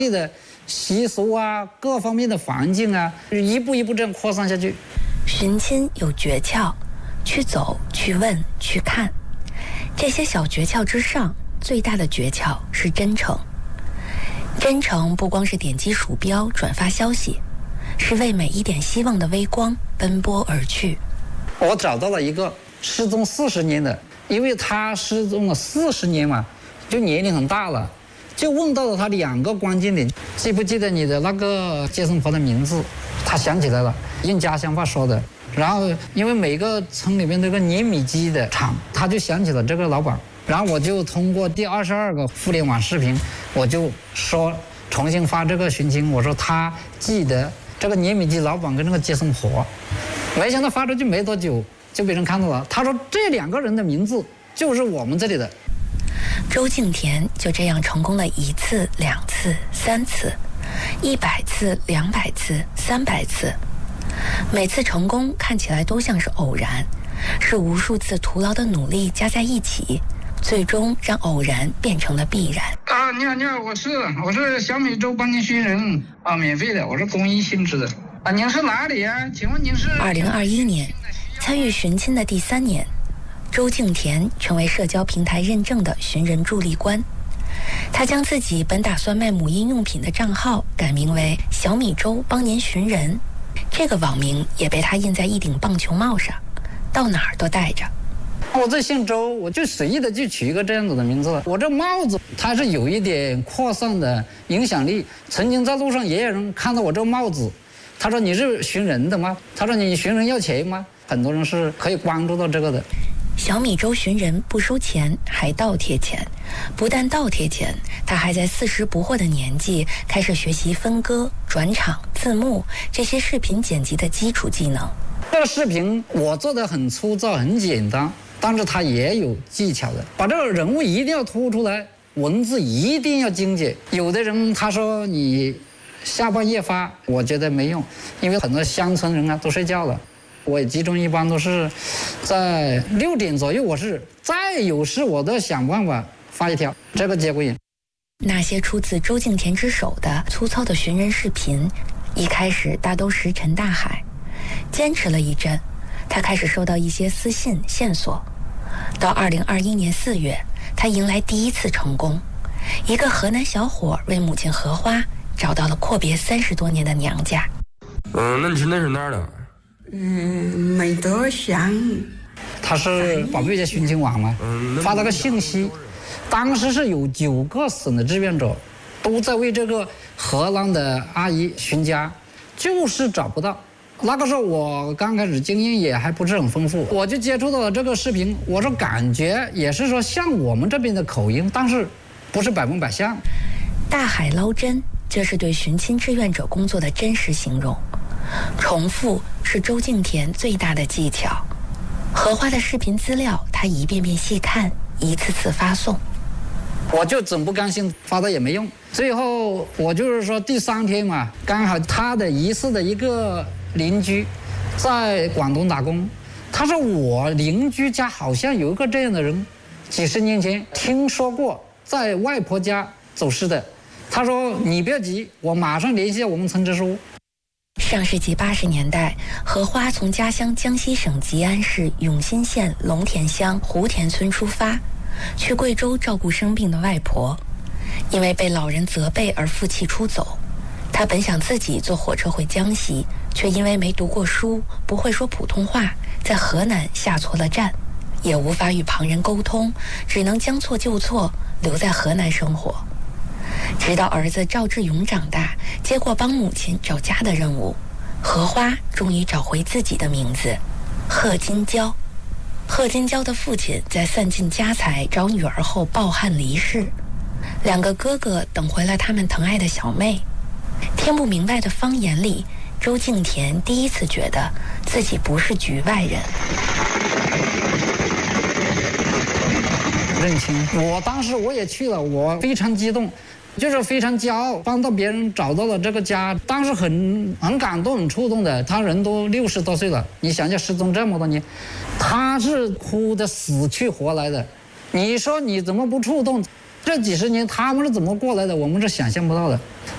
的习俗啊，各方面的环境啊，一步一步这样扩散下去。 寻亲有诀窍，去走，去问，去看。这些小诀窍之上，最大的诀窍是真诚。真诚不光是点击鼠标转发消息，是为每一点希望的微光奔波而去。 我找到了一个失踪40年的，因为他失踪了40年嘛，就年龄很大了，就问到了他2个关键点：记不记得你的那个接生婆的名字？他想起来了，用家乡话说的。然后因为每个村里面都有个碾米机的厂，他就想起了这个老板。然后我就通过第22个互联网视频，我就说重新发这个寻亲，我说他记得这个碾米机老板跟那个接生婆。没想到发出去没多久就被人看到了，他说这2个人的名字就是我们这里的。 周敬田就这样成功了1次、2次、3次，100次、200次、300次。每次成功看起来都像是偶然，是无数次徒劳的努力加在一起，最终让偶然变成了必然。 你好，我是小米粥帮您寻人啊，免费的，我是公益性质的啊。您是哪里啊？请问您是 ？2021年，参与寻亲的第3年，周敬田成为社交平台认证的寻人助力官。他将自己本打算卖母婴用品的账号改名为小米粥帮您寻人，这个网名也被他印在一顶棒球帽上，到哪儿都带着。 我这姓周，我就随意的就取一个这样子的名字。我这帽子它是有一点扩散的影响力，曾经在路上也有人看到我这帽子，他说你是寻人的吗？他说你寻人要钱吗？很多人是可以关注到这个的。 小米粥寻人不收钱，还倒贴钱。不但倒贴钱，他还在40不惑的年纪开始学习分割、转场、字幕这些视频剪辑的基础技能。 这个视频我做的很粗糙、很简单，但是它也有技巧的，把这个人物一定要突出来，文字一定要精简。有的人他说你下半夜发，我觉得没用，因为很多乡村人啊都睡觉了。我也集中一般都是在6点左右，我是再有事我都想办法发一条，这个节骨眼。 那些出自周敬田之手的粗糙的寻人视频，一开始大都石沉大海。坚持了一阵，他开始收到一些私信线索。到2021年4月，他迎来第1次成功，一个河南小伙为母亲荷花找到了阔别30多年的娘家。 那你是哪儿的？ 没多想。 他是宝贝家寻亲网嘛，发了个信息，当时是有9个省的志愿者都在为这个荷兰的阿姨寻家，就是找不到。那个时候我刚开始经验也还不是很丰富，我就接触到了这个视频，我说感觉也是说像我们这边的口音，但是不是100%像。 大海捞针，这是对寻亲志愿者工作的真实形容。重复是周敬田最大的技巧。荷花的视频资料他一遍遍细看，一次次发送。 我就总不甘心发的也没用，最后我就是说第3天嘛，刚好他的疑似的一个邻居在广东打工，他说我邻居家好像有一个这样的人，几十年前听说过在外婆家走失的。他说你不要急，我马上联系我们村支书。 上世纪80年代，荷花从家乡江西省吉安市永新县龙田乡湖田村出发，去贵州照顾生病的外婆。因为被老人责备而负气出走，他本想自己坐火车回江西，却因为没读过书，不会说普通话，在河南下错了站，也无法与旁人沟通，只能将错就错，留在河南生活。直到儿子赵志勇长大，接过帮母亲找家的任务，荷花终于找回自己的名字贺金娇。贺金娇的父亲在散尽家财找女儿后抱憾离世，2个哥哥等回了他们疼爱的小妹。听不明白的方言里，周敬田第1次觉得自己不是局外人。 认亲，我当时我也去了，我非常激动，就是非常骄傲，帮到别人找到了这个家，当时很感动、很触动的。他人都60多岁了，你想想失踪这么多年，他是哭得死去活来的。你说你怎么不触动？这几十年他们是怎么过来的？我们是想象不到的。